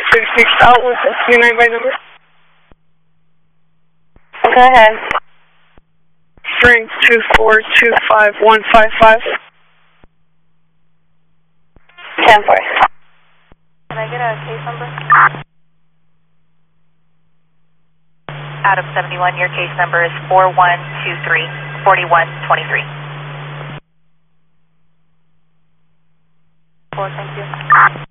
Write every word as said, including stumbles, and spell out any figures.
thirty-six Outlet, that's twenty-nine by number. Go ahead. Frank two four two five one five five. ten four. Can I get a case number? Out of seventy-one, your case number is four one two three, four one two three. Four, thank you.